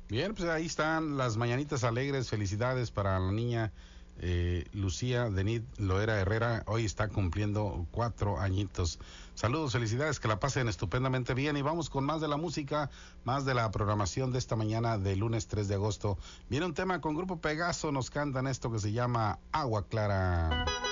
Bien, pues ahí están las mañanitas alegres. Felicidades para la niña Lucía Denit Loera Herrera. Hoy está cumpliendo 4 añitos. Saludos, felicidades, que la pasen estupendamente bien. Y vamos con más de la música, más de la programación de esta mañana de lunes 3 de agosto. Viene un tema con Grupo Pegaso, nos cantan esto que se llama Agua Clara.